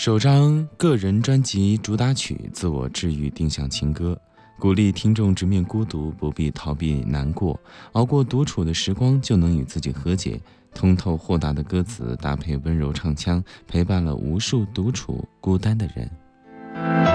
首张个人专辑主打曲《自我治愈定向情歌》，鼓励听众直面孤独，不必逃避难过，熬过独处的时光就能与自己和解。通透豁达的歌词搭配温柔唱腔，陪伴了无数独处孤单的人。